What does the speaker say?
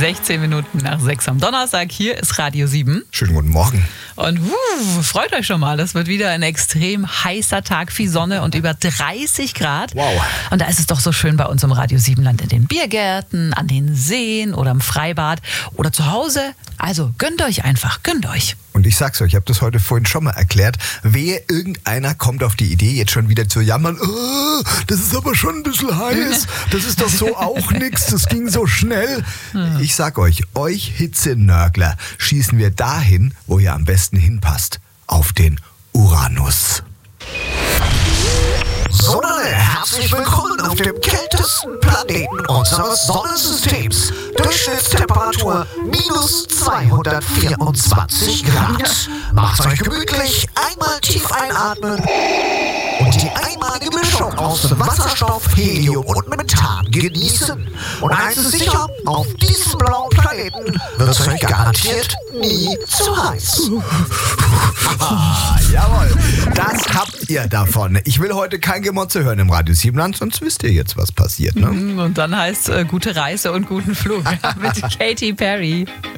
16 Minuten nach 6 am Donnerstag. Hier ist Radio 7. Schönen guten Morgen. Und freut euch schon mal, das wird wieder ein extrem heißer Tag, viel Sonne und über 30 Grad. Wow. Und da ist es doch so schön bei uns im Radio 7 Land in den Biergärten, an den Seen oder im Freibad oder zu Hause. Also gönnt euch einfach, gönnt euch. Und ich sag's euch, ich habe das heute vorhin schon mal erklärt, wehe irgendeiner kommt auf die Idee, jetzt schon wieder zu jammern, das ist aber schon ein bisschen heiß, das ist doch so auch nix, das ging so schnell. Ich sag euch Hitzenörgler schießen wir dahin, wo ihr am besten hinpasst, auf den Uranus. So, herzlich willkommen auf dem kältesten Planeten unseres Sonnensystems. Durchschnittstemperatur minus 224 Grad. Macht's euch gemütlich, einmal tief einatmen und die einmalige Mischung aus Wasserstoff, Helium und Methan genießen. Und eins ist sicher, auf diesem blauen Planeten wird es euch garantiert nie zu heiß. Jawohl, das habt ihr davon. Ich will heute kein Gemotze hören im Radio 7 Land, sonst wisst ihr jetzt, was passiert. Ne? Und dann heißt gute Reise und guten Flug mit Katy Perry.